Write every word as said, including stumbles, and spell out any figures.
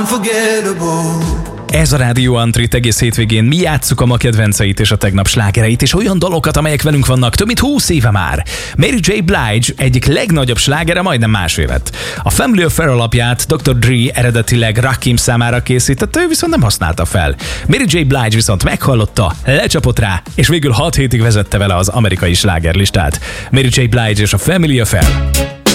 Ez a Rádió Antrit egész hétvégén mi játsszuk a ma kedvenceit és a tegnap slágereit, és olyan dalokat, amelyek velünk vannak több mint húsz éve már. Mary J. Blige egyik legnagyobb slágere majdnem másfél lett. A Family Affair alapját doktor Dre eredetileg Rakim számára készítette, ő viszont nem használta fel. Mary J. Blige viszont meghallotta, lecsapott rá, és végül hat hétig vezette vele az amerikai slágerlistát. Mary J. Blige és a Family Affair.